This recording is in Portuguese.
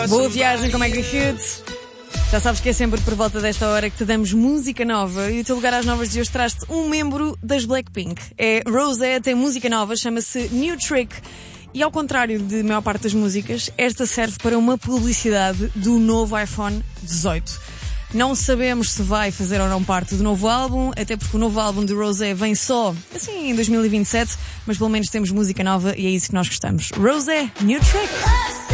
Boa viagem com Maggie Hughes. Já sabes que é sempre por volta desta hora que te damos música nova e o teu lugar às novas de hoje traz-te um membro das Blackpink. É Rosé, tem música nova, chama-se New Trick. E ao contrário de maior parte das músicas, esta serve para uma publicidade do novo iPhone 18. Não sabemos se vai fazer ou não parte do novo álbum, até porque o novo álbum de Rosé vem só, assim, em 2027, mas pelo menos temos música nova e é isso que nós gostamos. Rosé, New Trick.